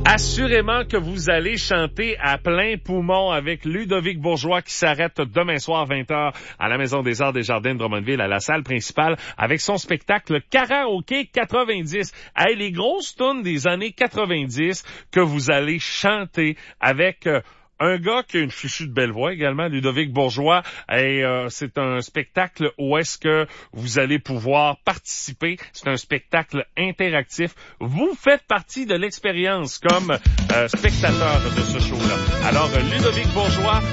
Assurément que vous allez chanter à plein poumon avec Ludovic Bourgeois qui s'arrête demain soir 20h à la Maison des Arts des Jardins de Drummondville, à la salle principale, avec son spectacle Karaoké 90. Hey, les grosses tunes des années 90 que vous allez chanter avec... un gars qui a une fichue de belle voix également, Ludovic Bourgeois, et c'est un spectacle où est-ce que vous allez pouvoir participer. C'est un spectacle interactif. Vous faites partie de l'expérience comme spectateur de ce show-là. Alors, Ludovic Bourgeois,